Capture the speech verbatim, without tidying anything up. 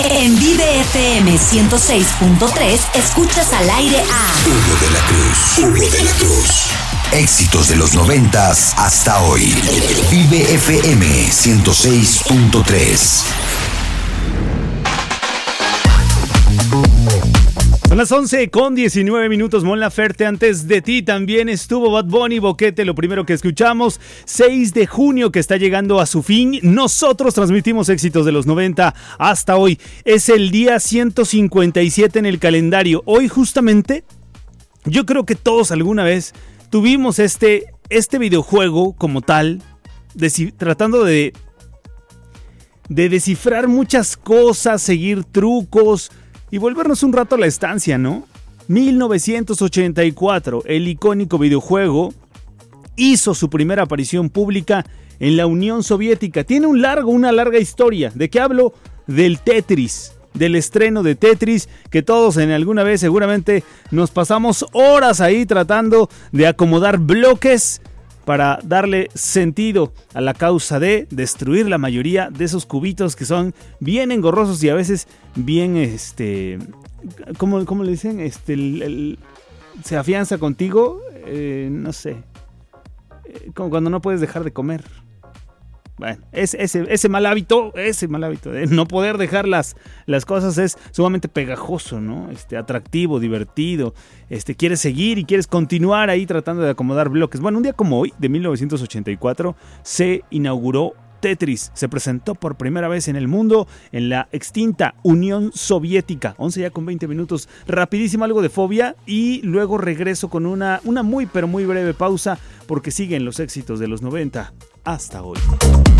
En Vive F M ciento seis punto tres escuchas al aire a Hugo de la Cruz. Hugo de la Cruz. Éxitos de los noventas hasta hoy. Vive F M ciento seis punto tres. Son las once con diecinueve minutos, Mon Laferte. Antes de ti también estuvo Bad Bunny, Boquete, lo primero que escuchamos. seis de junio que está llegando a su fin. Nosotros transmitimos éxitos de los noventa hasta hoy. Es el día ciento cincuenta y siete en el calendario. Hoy justamente, yo creo que todos alguna vez tuvimos este, este videojuego como tal, deci- tratando de, de descifrar muchas cosas, seguir trucos y volvernos un rato a la estancia, ¿no? mil novecientos ochenta y cuatro, el icónico videojuego hizo su primera aparición pública en la Unión Soviética. Tiene un largo, una larga historia. ¿De qué hablo? Del Tetris, del estreno de Tetris, que todos en alguna vez seguramente nos pasamos horas ahí tratando de acomodar bloques para darle sentido a la causa de destruir la mayoría de esos cubitos que son bien engorrosos y a veces bien, este, ¿cómo, cómo le dicen? Este, el, el, se afianza contigo, eh, no sé, eh, como cuando no puedes dejar de comer. Bueno, ese, ese, ese mal hábito, ese mal hábito de no poder dejar las, las cosas es sumamente pegajoso, ¿no? Este, atractivo, divertido. Este, quieres seguir y quieres continuar ahí tratando de acomodar bloques. Bueno, un día como hoy, de mil novecientos ochenta y cuatro, se inauguró Tetris. Se presentó por primera vez en el mundo en la extinta Unión Soviética. once ya con veinte minutos. Rapidísimo, algo de Fobia y luego regreso con una, una muy pero muy breve pausa porque siguen los éxitos de los noventa hasta hoy.